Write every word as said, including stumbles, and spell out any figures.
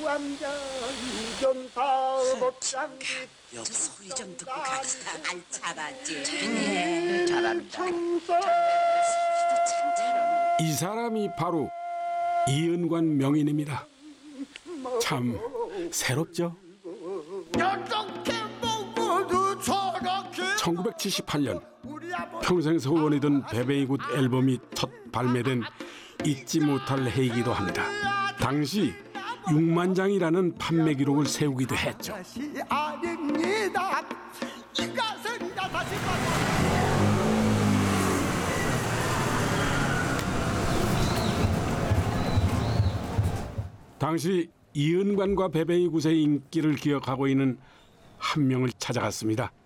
저 소리 좀 듣고 갑시다. 알 잘하지. 네, 잘한다. 이 사람이 바로 이은관 명인입니다. 참 새롭죠? 천구백칠십팔 년 평생 소원이던 베베이굿 앨범이 첫 발매된 잊지 못할 해이기도 합니다. 당시 육만 장이라는 판매 기록을 세우기도 했죠. 당시 이은관과 베베이굿의 인기를 기억하고 있는 한 명을 찾아갔습니다.